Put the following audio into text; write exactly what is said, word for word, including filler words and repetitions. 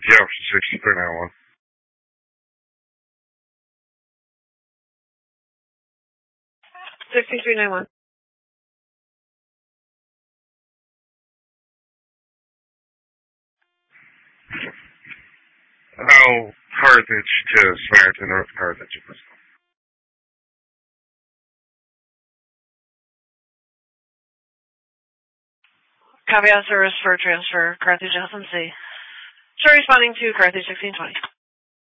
Yeah, sixty-three ninety-one. sixty-three ninety-one. Oh, Carthage to Samaritan, North Carthage. Copy out service for transfer, Carthage S M C. Sure, responding to Carthage sixteen twenty.